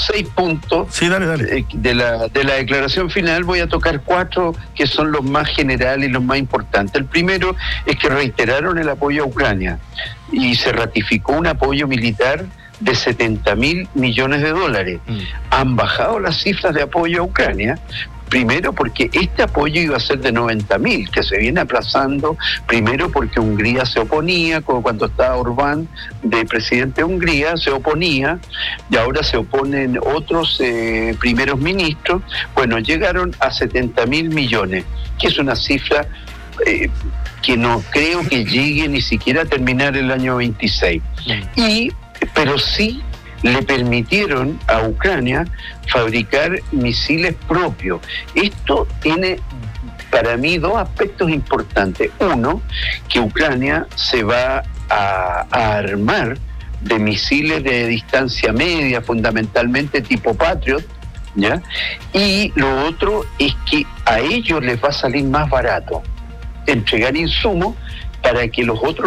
6 puntos de la declaración final, voy a tocar 4 que son los más generales y los más importantes. El primero es que reiteraron el apoyo a Ucrania y se ratificó un apoyo militar de $70.000 millones. Han bajado las cifras de apoyo a Ucrania. Primero porque este apoyo iba a ser de 90.000, que se viene aplazando, primero porque Hungría se oponía, como cuando estaba Orbán de presidente de Hungría, se oponía, y ahora se oponen otros primeros ministros. Bueno, llegaron a 70.000 millones, que es una cifra que no creo que llegue ni siquiera a terminar el año 26. Pero sí le permitieron a Ucrania fabricar misiles propios. Esto tiene para mí 2 aspectos importantes. Uno, que Ucrania se va a armar de misiles de distancia media, fundamentalmente tipo Patriot, ¿ya? Y lo otro es que a ellos les va a salir más barato entregar insumos para que los otros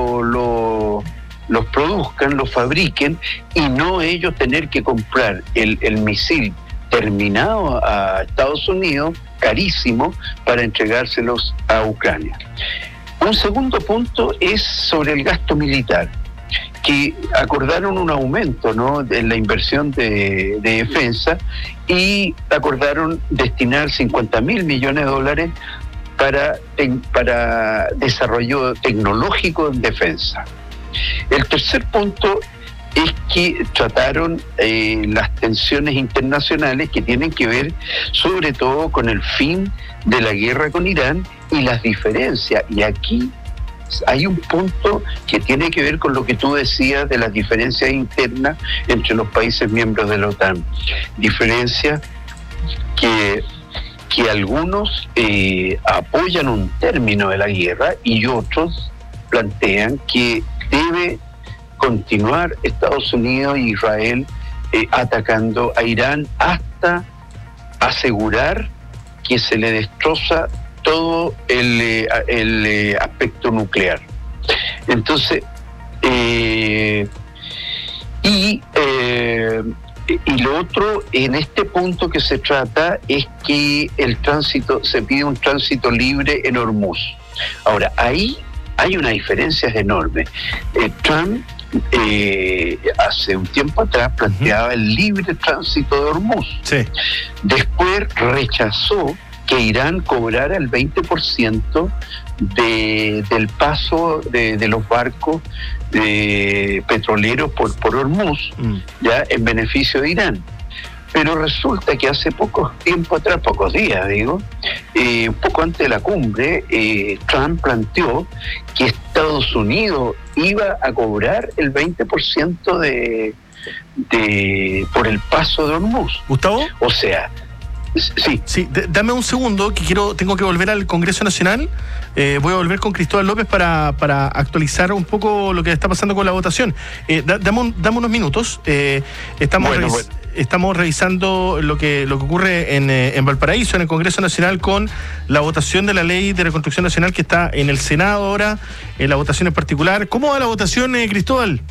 los produzcan, los fabriquen, y no ellos tener que comprar el misil terminado a Estados Unidos, carísimo, para entregárselos a Ucrania. Un segundo punto es sobre el gasto militar, que acordaron un aumento, ¿no?, en la inversión de defensa, y acordaron destinar $50.000 millones para desarrollo tecnológico en defensa. El tercer punto es que trataron las tensiones internacionales que tienen que ver sobre todo con el fin de la guerra con Irán y las diferencias. Y aquí hay un punto que tiene que ver con lo que tú decías de las diferencias internas entre los países miembros de la OTAN. Diferencias que algunos apoyan un término de la guerra y otros plantean que debe continuar Estados Unidos e Israel atacando a Irán hasta asegurar que se le destroza todo el aspecto nuclear. Entonces, y lo otro en este punto que se trata es que se pide un tránsito libre en Hormuz. Ahora, ahí hay una diferencia enorme. Trump hace un tiempo atrás planteaba el libre tránsito de Hormuz. Sí. Después rechazó que Irán cobrara el 20% del paso de los barcos petroleros por Hormuz, ya en beneficio de Irán. Pero resulta que hace pocos días, un poco antes de la cumbre, Trump planteó que Estados Unidos iba a cobrar el 20% por el paso de Hormuz. ¿Gustavo? O sea, sí, dame un segundo, que tengo que volver al Congreso Nacional. Voy a volver con Cristóbal López para actualizar un poco lo que está pasando con la votación. Dame unos minutos. Estamos revisando lo que ocurre en Valparaíso, en el Congreso Nacional, con la votación de la Ley de Reconstrucción Nacional que está en el Senado ahora, la votación en particular. ¿Cómo va la votación, Cristóbal?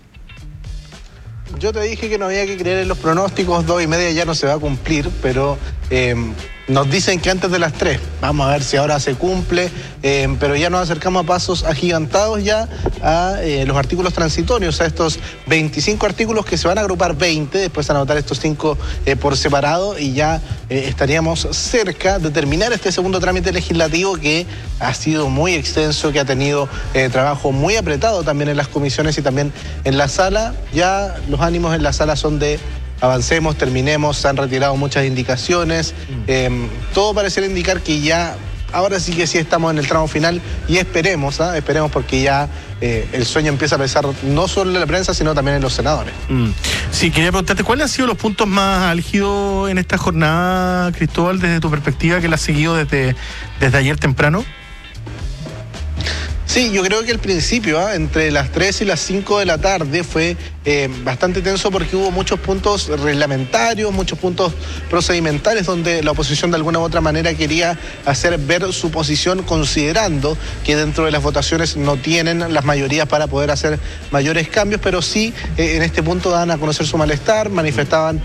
Yo te dije que no había que creer en los pronósticos, 2:30 ya no se va a cumplir, pero nos dicen que antes de las 3. Vamos a ver si ahora se cumple, pero ya nos acercamos a pasos agigantados ya a los artículos transitorios, a estos 25 artículos que se van a agrupar 20, después van a votar estos 5 por separado, y ya estaríamos cerca de terminar este segundo trámite legislativo que ha sido muy extenso, que ha tenido trabajo muy apretado también en las comisiones y también en la sala. Ya los ánimos en la sala son de avancemos, terminemos, se han retirado muchas indicaciones, todo pareciera indicar que ya, ahora sí que sí estamos en el tramo final, y esperemos porque ya el sueño empieza a pesar no solo en la prensa, sino también en los senadores. Sí, quería preguntarte, ¿cuáles han sido los puntos más álgidos en esta jornada, Cristóbal, desde tu perspectiva, que la has seguido desde ayer temprano? Sí, yo creo que el principio, entre las 3 y las 5 de la tarde, fue bastante tenso porque hubo muchos puntos reglamentarios, muchos puntos procedimentales donde la oposición de alguna u otra manera quería hacer ver su posición, considerando que dentro de las votaciones no tienen las mayorías para poder hacer mayores cambios, pero sí en este punto daban a conocer su malestar, manifestaban